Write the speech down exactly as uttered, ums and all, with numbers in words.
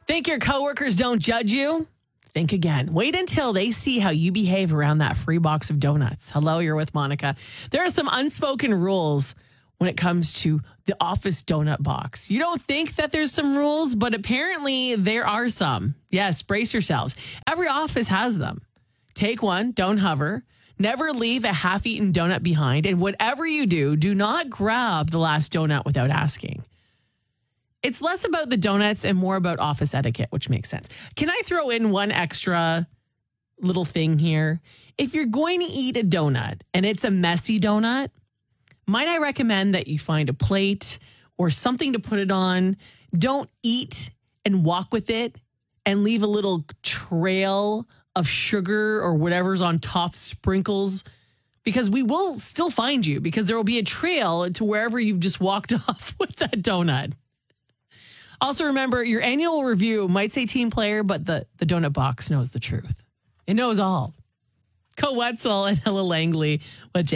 Think your coworkers don't judge you? Think again. Wait until they see how you behave around that free box of donuts. Hello, you're with Monica. There are some unspoken rules when it comes to the office donut box. You don't think that there's some rules, but apparently there are some. Yes, brace yourselves. Every office has them. Take one, don't hover. Never leave a half-eaten donut behind. And whatever you do, do not grab the last donut without asking. It's less about the donuts and more about office etiquette, which makes sense. Can I throw in one extra little thing here? If you're going to eat a donut and it's a messy donut, might I recommend that you find a plate or something to put it on? Don't eat and walk with it and leave a little trail of sugar or whatever's on top, sprinkles, because we will still find you because there will be a trail to wherever you've just walked off with that donut. Also, remember, your annual review might say team player, but the, the donut box knows the truth. It knows all. Co Wetzel and Ella Langley with Jay.